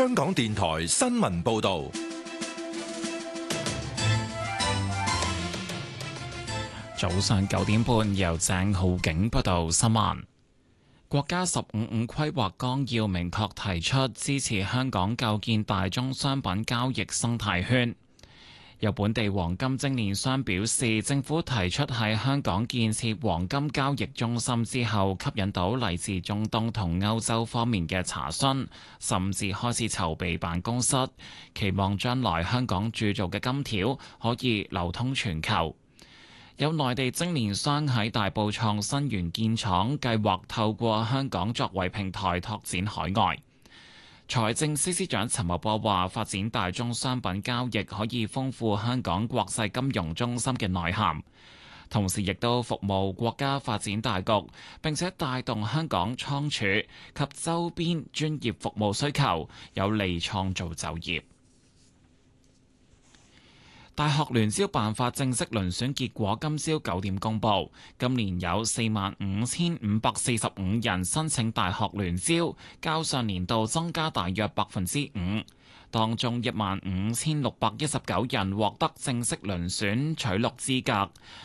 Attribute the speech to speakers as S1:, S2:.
S1: 香港電台新聞報道。
S2: 早上9點半，由鄭浩景報道新聞。國家15五規劃綱要明確提出支持香港構建大宗商品交易生態圈。有本地黃金精煉商表示，政府提出喺香港建設黃金交易中心之後，吸引到嚟自中東同歐洲方面嘅查詢，甚至開始籌備辦公室，期望將來香港鑄造嘅金條可以流通全球。有內地精煉商喺大埔創新元件廠計劃透過香港作為平台拓展海外。財政司司長陳茂波話：發展大宗商品交易可以豐富香港國際金融中心嘅內涵，同時亦都服務國家發展大局，並且帶動香港倉儲及周邊專業服務需求，有利創造就業。大學聯招辦法正式遴選結果今朝9點公佈，今年有45,545人申請大學聯招，較上年度增加大約5%。當中15,619人獲得正式遴選取錄資格，